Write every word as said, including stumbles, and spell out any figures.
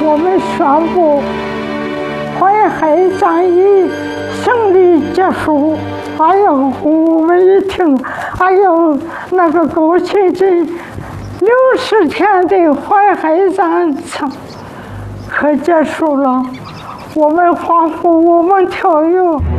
我们宣布淮海战役胜利结束。哎呦，我们一听，哎呦，那个高兴劲，六十天的淮海战场可结束了，我们欢呼，我们跳跃。